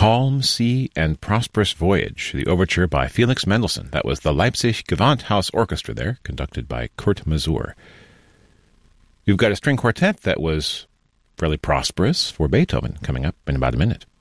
Calm Sea and Prosperous Voyage, the overture by Felix Mendelssohn. That was the Leipzig Gewandhaus Orchestra there, conducted by Kurt Masur. We've got a string quartet that was fairly prosperous for Beethoven coming up in about a minute.